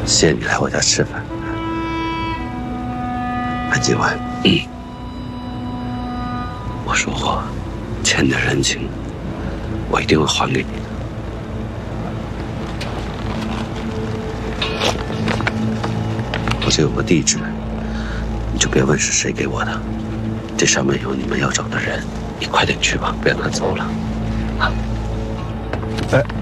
谢谢你来我家吃饭，潘警官。我说过，欠你的人情，我一定会还给你的。我这有个地址，你就别问是谁给我的，这上面有你们要找的人，你快点去吧，别让他走了。啊。 哎。